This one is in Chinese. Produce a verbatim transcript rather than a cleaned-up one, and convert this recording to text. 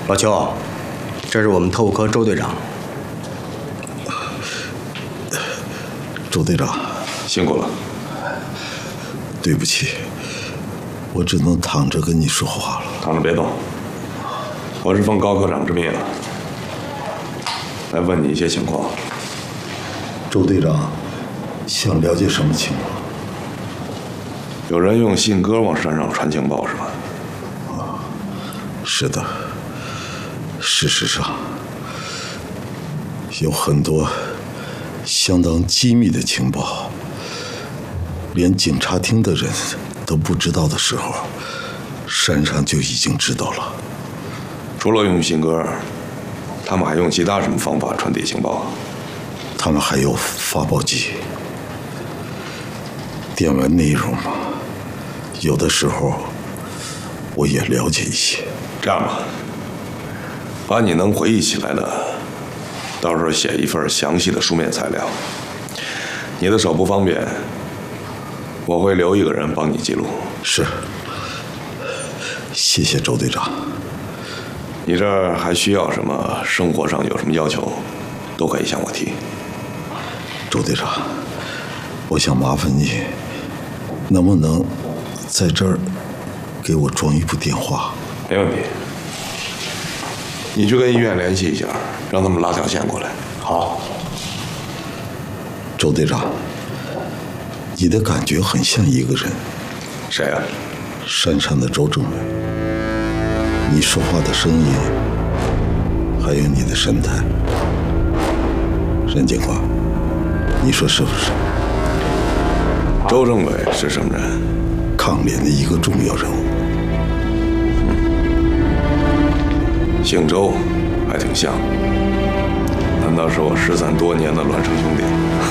老邱，这是我们特务科周队长。 周队长， 辛苦了。 对不起，我只能躺着跟你说话了。 躺着别动，我是奉高科长之命来问你一些情况。 周队长，想了解什么情况？ 有人用信鸽往山上传情报是吧？ 啊，是的。事实上，有很多相当机密的情报，连警察厅的人都不知道的时候，山上就已经知道了。 除了用信鸽，他们还用其他什么方法传递情报？ 他们还有发报机。电文内容嘛，有的时候我也了解一些。 这样吧，把你能回忆起来的，到时候写一份详细的书面材料。你的手不方便，我会留一个人帮你记录。 是，谢谢周队长。 你这儿还需要什么？生活上有什么要求，都可以向我提。 周队长，我想麻烦你，能不能在这儿给我装一部电话？ 没问题。你去跟医院联系一下，让他们拉条线过来。 好。 周队长，你的感觉很像一个人。 谁啊？ 山上的周政委。你说话的声音，还有你的神态。任警官，你说是不是？ 周政委是什么人？ 抗联的一个重要人物。 姓周，还挺像。难道是我失散多年的孪生兄弟？